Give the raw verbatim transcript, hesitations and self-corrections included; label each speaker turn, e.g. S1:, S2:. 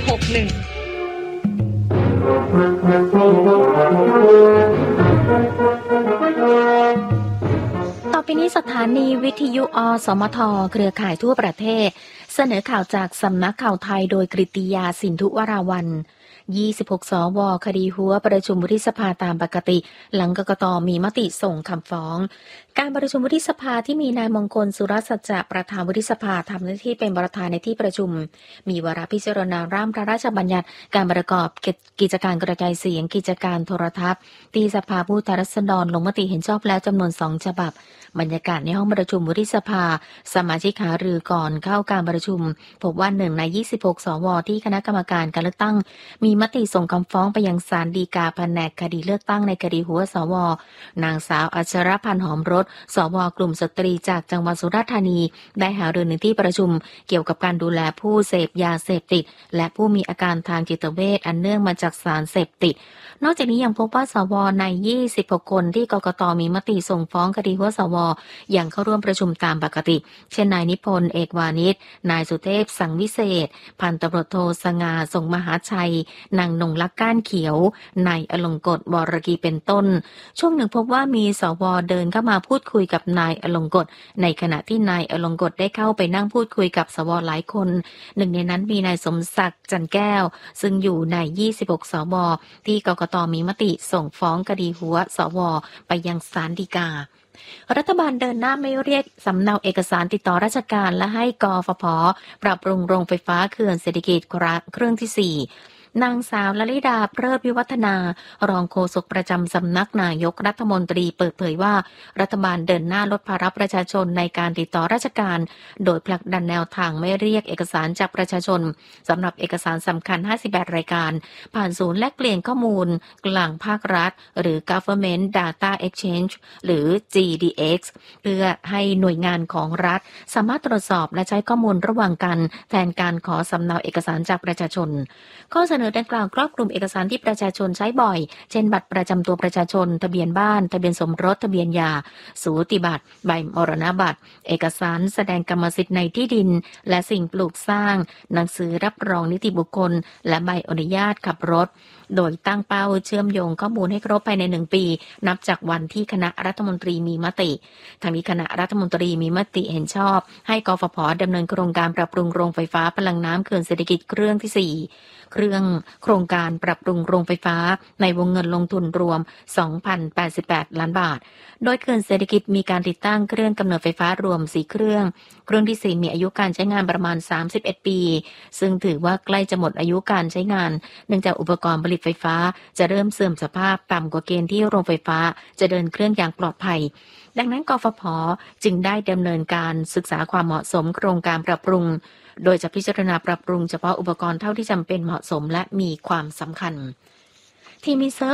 S1: หกหนึ่ง
S2: ต่อไปนี้สถานีวิทยุอสมทเครือข่ายทั่วประเทศเสนอข่าวจากสำนักข่าวไทยโดยกฤติยาสินธุวราวัลย์ยี่สิบหก สวคดีหัวประชุมวุฒิสภาตามปกติหลังกกตมีมติส่งคำฟ้องการประชุมวุฒิสภาที่มีนายมงคลสุรสัจจะประธานวุฒิสภาทำหน้าที่เป็นประธานในที่ประชุมมีวาระพิจารณาร่างพระราชบัญญัติการประกอบกิจการกระจายเสียงกิจการโทรทัศน์ที่สภาผู้แทนราษฎรลงมติเห็นชอบแล้วจำนวนสองฉบับบรรยากาศในห้องประชุมวุฒิสภาสมาชิกหารือก่อนเข้าการประชุมพบว่าหนึ่งในยี่สิบหกสวที่คณะกรรมการการเลือกตั้งมีมติส่งคำฟ้องไปยังศาลฎีกาแผนกคดีเลือกตั้งในคดีหัวสวนางสาวอัชรพันธ์หอมรสสวกลุ่มสตรีจากจังหวัดสุราษฎร์ธานีได้หารือในที่ประชุมเกี่ยวกับการดูแลผู้เสพยาเสพติดและผู้มีอาการทางจิตเวชอันเนื่องมาจากสารเสพติดนอกจากนี้ยังพบว่าสวในยี่สิบหกคนที่กกตมีมติส่งฟ้องคดีหัวสวยังเข้าร่วมประชุมตามปกติเช่นนายนิพนธ์เอกวานิชนายสุเทพสังวิเศษพันตำรวจโทสง่าทรงมหาชัยนางนงลักษณ์ก้านเขียวนายอลงกฎวรกีเป็นต้นช่วงหนึ่งพบว่ามีสวเดินเข้ามาพูดคุยกับนายอลงกฎในขณะที่นายอลงกฎได้เข้าไปนั่งพูดคุยกับสวหลายคนหนึ่งในนั้นมีนายสมศักดิ์จันแก้วซึ่งอยู่ในยี่สิบหกสวที่กกตมีมติส่งฟ้องคดีหัวสวไปยังศาลฎีการัฐบาลเดินหน้าไม่เรียกสำเนาเอกสารติดต่อราชการและให้กฟผ.ปรับปรุงโรงไฟฟ้าเขื่อนเศรษฐกิจเครื่องที่สี่นางสาวลลิดาเพลิดวิวัฒนารองโฆษกประจำสำนักนายกรัฐมนตรีเปิดเผยว่ารัฐบาลเดินหน้าลดภาระประชาชนในการติดต่อราชการโดยผลักดันแนวทางไม่เรียกเอกสารจากประชาชนสำหรับเอกสารสำคัญห้าสิบแปดรายการผ่านศูนย์แลกเปลี่ยนข้อมูลกลางภาครัฐหรือ Government Data Exchange หรือ จี ดี เอ็กซ์ เพื่อให้หน่วยงานของรัฐสามารถตรวจสอบและใช้ข้อมูลระหว่างกันแทนการขอสำเนาเอกสารจากประชาชนข้อเสนอดังกล่าวครอบคลุมเอกสารที่ประชาชนใช้บ่อยเช่นบัตรประจำตัวประชาชนทะเบียนบ้านทะเบียนสมรสทะเบียนหย่าสูติบัตรใบมรณบัตรเอกสารแสดงกรรมสิทธิ์ในที่ดินและสิ่งปลูกสร้างหนังสือรับรองนิติบุคคลและใบอนุญาตขับรถโดยตั้งเป้าเชื่อมโยงข้อมูลให้ครบภายในหนึ่งปีนับจากวันที่คณะรัฐมนตรีมีมติทางนี้คณะรัฐมนตรีมีมติเห็นชอบให้กฟผ.ดำเนินโครงการปรับปรุงโรงไฟฟ้าพลังน้ำเขื่อนเศรษฐกิจเครื่องที่สี่เครื่องโครงการปรับปรุงโรงไฟฟ้าในวงเงินลงทุนรวม สองพันแปดสิบแปด ล้านบาทโดยเขื่อนเศรษฐกิจมีการติดตั้งเครื่องกำเนิดไฟฟ้ารวมสี่เครื่องเครื่องที่สี่มีอายุการใช้งานประมาณสามสิบเอ็ดปีซึ่งถือว่าใกล้จะหมดอายุการใช้งานเนื่องจากอุปกรณ์ผลิตไฟฟ้าจะเริ่มเสื่อมสภาพต่ำกว่าเกณฑ์ที่โรงไฟฟ้าจะเดินเครื่องอย่างปลอดภัยดังนั้นกฟผ.จึงได้ดำเนินการศึกษาความเหมาะสมโครงการปรับปรุงโดยจะพิจารณาปรับปรุงเฉพาะอุปกรณ์เท่าที่จำเป็นเหมาะสมและมีความสำคัญที่มีเซิร์ฟ